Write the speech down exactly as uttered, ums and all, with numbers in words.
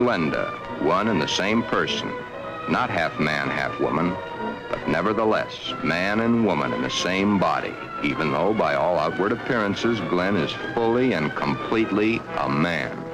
Glenda, one and the same person, not half man, half woman, but nevertheless, man and woman in the same body, even though by all outward appearances, Glenn is fully and completely a man.